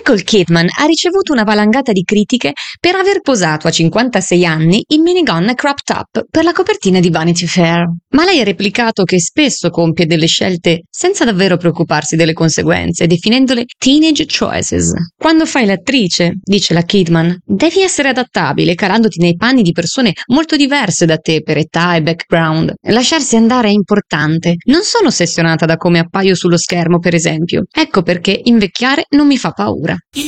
Nicole Kidman ha ricevuto una valangata di critiche per aver posato a 56 anni in minigonne crop top per la copertina di Vanity Fair. Ma lei ha replicato che spesso compie delle scelte senza davvero preoccuparsi delle conseguenze, definendole teenage choices. Quando fai l'attrice, dice la Kidman, devi essere adattabile, calandoti nei panni di persone molto diverse da te per età e background. Lasciarsi andare è importante. Non sono ossessionata da come appaio sullo schermo, per esempio. Ecco perché invecchiare non mi fa paura.